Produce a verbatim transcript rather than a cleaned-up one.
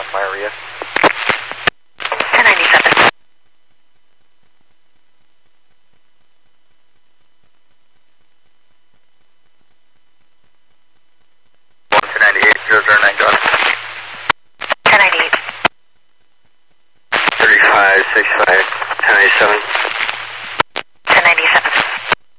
Maria. ten ninety-seven. ten ninety-eight, zero zero nine, go ahead. ten ninety-eight. thirty-five, sixty-five, ten ninety-seven.